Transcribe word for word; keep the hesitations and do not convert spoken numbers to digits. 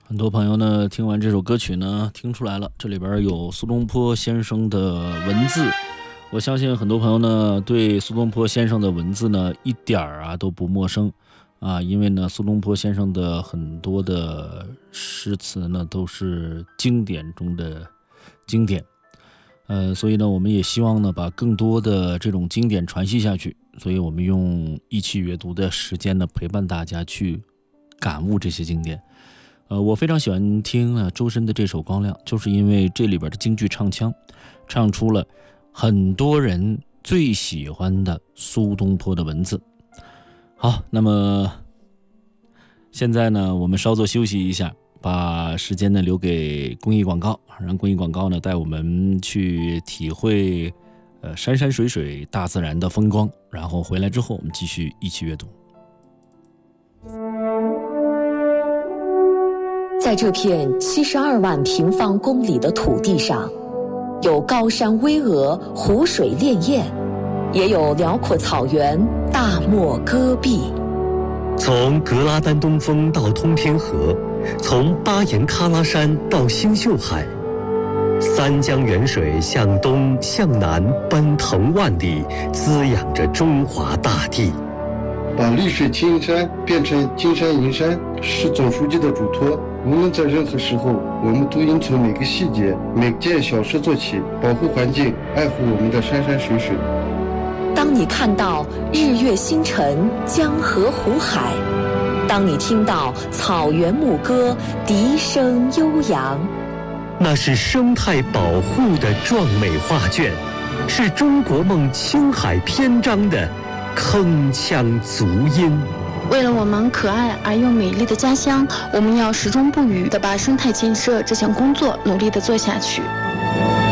很多朋友呢听完这首歌曲呢，听出来了，这里边有苏东坡先生的文字。我相信很多朋友呢对苏东坡先生的文字呢一点儿啊都不陌生啊，因为呢苏东坡先生的很多的诗词呢都是经典中的经典。呃，所以呢我们也希望呢把更多的这种经典传续下去，所以我们用一起阅读的时间呢陪伴大家去感悟这些经典。呃，我非常喜欢听啊周深的这首《光亮》，就是因为这里边的京剧唱腔，唱出了很多人最喜欢的苏东坡的文字。好，那么现在呢，我们稍作休息一下，把时间呢留给公益广告，让公益广告呢带我们去体会呃山山水水大自然的风光，然后回来之后我们继续一起阅读。 在这片七十二万平方公里的土地上，有高山巍峨、湖水潋滟，也有辽阔草原、大漠戈壁。 从格拉丹东峰到通天河，从巴颜喀拉山到星宿海，三江源水向东向南奔腾万里，滋养着中华大地。 把绿水青山变成金山银山是总书记的嘱托。无论在任何时候，我们都应从每个细节、每件小事做起，保护环境，爱护我们的山山水水。 当你看到日月星辰、江河湖海，当你听到草原牧歌、笛声悠扬， 那是生态保护的壮美画卷，是中国梦青海篇章的铿锵足音。 为了我们可爱而又美丽的家乡，我们要始终不渝地把生态建设这项工作努力地做下去。